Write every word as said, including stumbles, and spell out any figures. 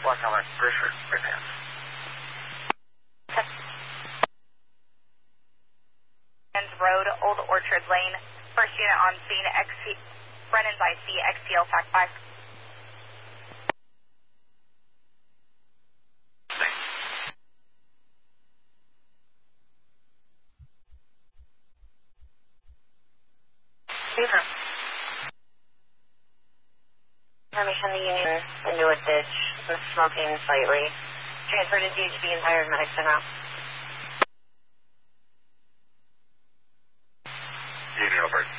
Black Island, Richard, right hand. Road, Old Orchard Lane. First unit on scene, X C, Brennan's I C, X T L F A C five. Information the unit into a ditch, was smoking slightly. Transferred to D H B and hired medics in route. Unit over.